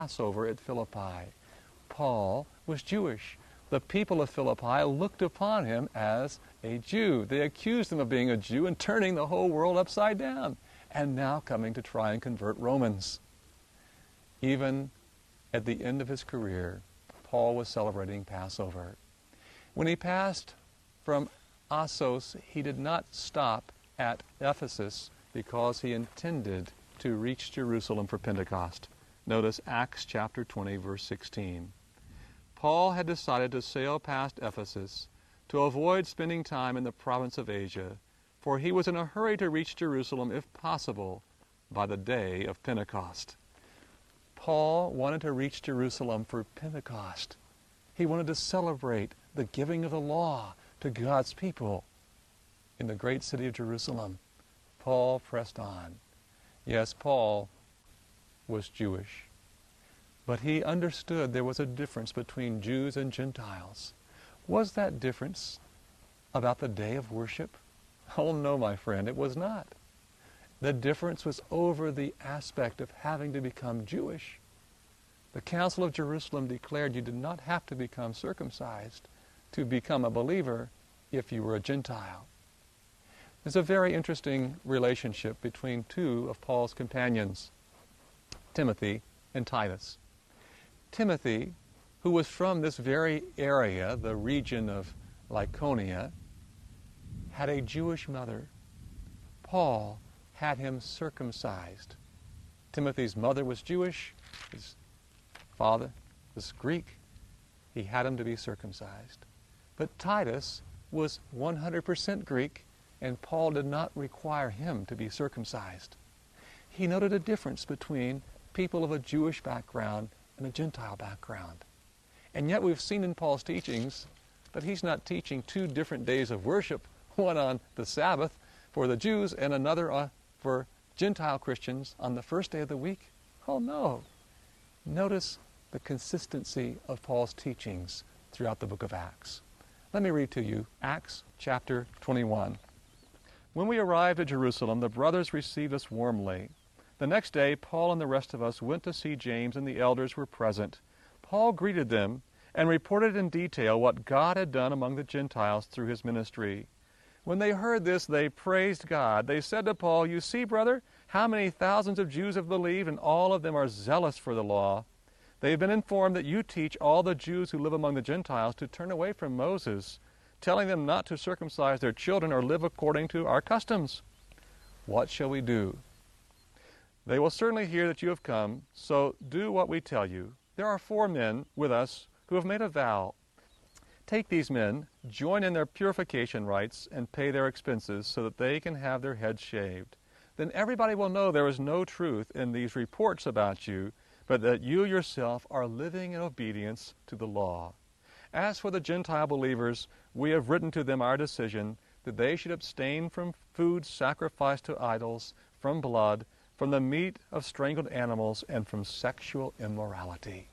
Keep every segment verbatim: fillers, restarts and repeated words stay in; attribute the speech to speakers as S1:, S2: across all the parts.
S1: Passover at Philippi. Paul was Jewish. The people of Philippi looked upon him as a Jew. They accused him of being a Jew and turning the whole world upside down, and now coming to try and convert Romans. Even at the end of his career, Paul was celebrating Passover. When he passed from Assos, he did not stop at Ephesus because he intended to reach Jerusalem for Pentecost. Notice Acts chapter twenty, verse sixteen. Paul had decided to sail past Ephesus to avoid spending time in the province of Asia, for he was in a hurry to reach Jerusalem, if possible, by the day of Pentecost. Paul wanted to reach Jerusalem for Pentecost. He wanted to celebrate the giving of the law to God's people in the great city of Jerusalem. Paul pressed on. Yes, Paul was Jewish, but he understood there was a difference between Jews and Gentiles. Was that difference about the day of worship? Oh no, my friend, it was not. The difference was over the aspect of having to become Jewish. The Council of Jerusalem declared you did not have to become circumcised to become a believer if you were a Gentile. There's a very interesting relationship between two of Paul's companions, Timothy and Titus. Timothy, who was from this very area, the region of Lycaonia, had a Jewish mother. Paul had him circumcised. Timothy's mother was Jewish, his father was Greek. He had him to be circumcised. But Titus was one hundred percent Greek, and Paul did not require him to be circumcised. He noted a difference between people of a Jewish background and a Gentile background. And yet we've seen in Paul's teachings that he's not teaching two different days of worship, one on the Sabbath for the Jews and another uh, for Gentile Christians on the first day of the week. Oh no. Notice the consistency of Paul's teachings throughout the book of Acts. Let me read to you Acts chapter twenty-one. When we arrived at Jerusalem, the brothers received us warmly. The next day, Paul and the rest of us went to see James, and the elders were present. Paul greeted them and reported in detail what God had done among the Gentiles through his ministry. When they heard this, they praised God. They said to Paul, "You see, brother, how many thousands of Jews have believed, and all of them are zealous for the law. They have been informed that you teach all the Jews who live among the Gentiles to turn away from Moses, telling them not to circumcise their children or live according to our customs. What shall we do? They will certainly hear that you have come, so do what we tell you. There are four men with us who have made a vow. Take these men, join in their purification rites, and pay their expenses so that they can have their heads shaved. Then everybody will know there is no truth in these reports about you, but that you yourself are living in obedience to the law. As for the Gentile believers, we have written to them our decision that they should abstain from food sacrificed to idols, from blood, from the meat of strangled animals, and from sexual immorality."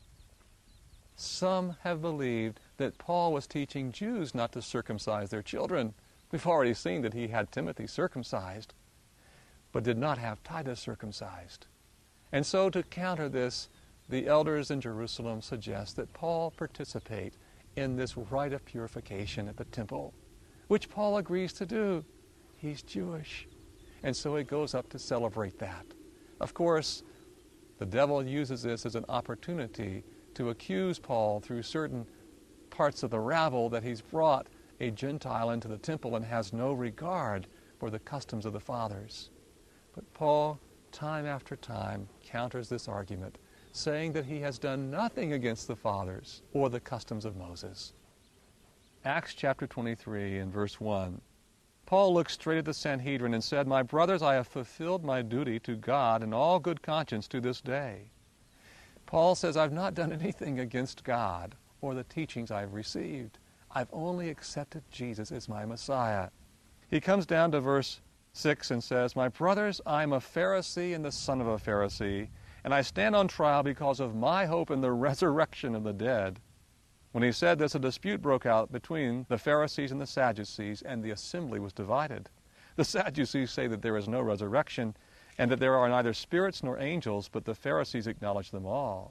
S1: Some have believed that Paul was teaching Jews not to circumcise their children. We've already seen that he had Timothy circumcised, but did not have Titus circumcised. And so to counter this, the elders in Jerusalem suggest that Paul participate in this rite of purification at the temple, which Paul agrees to do. He's Jewish. And so he goes up to celebrate that. Of course, the devil uses this as an opportunity to accuse Paul through certain parts of the rabble that he's brought a Gentile into the temple and has no regard for the customs of the fathers. But Paul, time after time, counters this argument, saying that he has done nothing against the fathers or the customs of Moses. Acts chapter twenty-three and verse one. Paul looked straight at the Sanhedrin and said, "My brothers, I have fulfilled my duty to God in all good conscience to this day." Paul says, I've not done anything against God or the teachings I've received. I've only accepted Jesus as my Messiah. He comes down to verse six and says, "My brothers, I am a Pharisee and the son of a Pharisee, and I stand on trial because of my hope in the resurrection of the dead." When he said this, a dispute broke out between the Pharisees and the Sadducees, and the assembly was divided. The Sadducees say that there is no resurrection, and that there are neither spirits nor angels, but the Pharisees acknowledged them all.